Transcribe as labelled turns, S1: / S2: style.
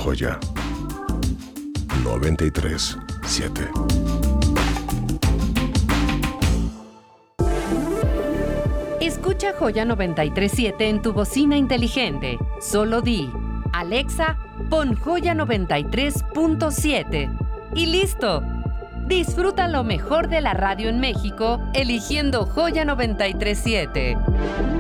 S1: Joya 93.7.
S2: Escucha Joya 93.7 en tu bocina inteligente. Solo di, Alexa, pon Joya 93.7. Y listo. Disfruta lo mejor de la radio en México eligiendo Joya 93.7.